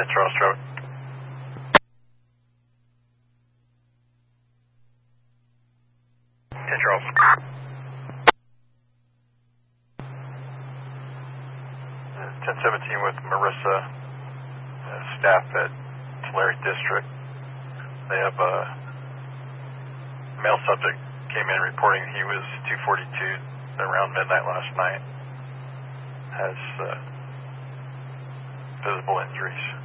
Charles Road. 10 Charles. 1017 with Marissa, staff at Tulare District. They have a male subject came in reporting he was 242 around midnight last night. Has visible injuries.